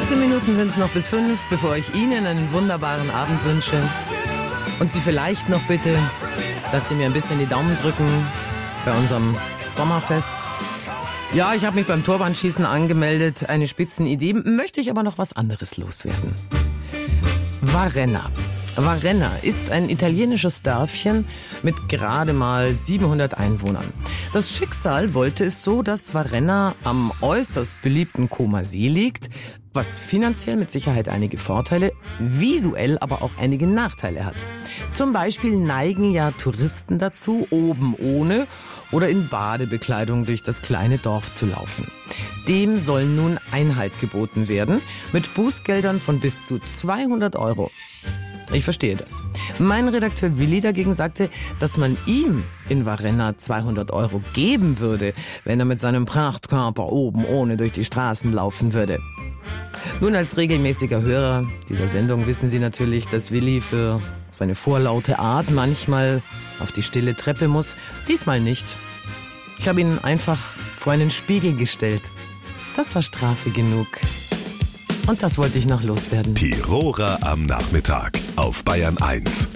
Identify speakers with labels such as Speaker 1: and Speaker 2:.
Speaker 1: 14 Minuten sind es noch bis 5, bevor ich Ihnen einen wunderbaren Abend wünsche. Und Sie vielleicht noch bitte, dass Sie mir ein bisschen die Daumen drücken bei unserem Sommerfest. Ja, ich habe mich beim Torwandschießen angemeldet. Eine Spitzenidee. Möchte ich aber noch was anderes loswerden. Varenna. Varenna ist ein italienisches Dörfchen mit gerade mal 700 Einwohnern. Das Schicksal wollte es so, dass Varenna am äußerst beliebten Comer See liegt, was finanziell mit Sicherheit einige Vorteile, visuell aber auch einige Nachteile hat. Zum Beispiel neigen ja Touristen dazu, oben ohne oder in Badebekleidung durch das kleine Dorf zu laufen. Dem soll nun Einhalt geboten werden, mit Bußgeldern von bis zu 200 €. Ich verstehe das. Mein Redakteur Willi dagegen sagte, dass man ihm in Varenna 200 € geben würde, wenn er mit seinem Prachtkörper oben ohne durch die Straßen laufen würde. Nun, als regelmäßiger Hörer dieser Sendung wissen Sie natürlich, dass Willi für seine vorlaute Art manchmal auf die stille Treppe muss. Diesmal nicht. Ich habe ihn einfach vor einen Spiegel gestellt. Das war Strafe genug. Und das wollte ich noch loswerden.
Speaker 2: Tiroler am Nachmittag auf Bayern 1.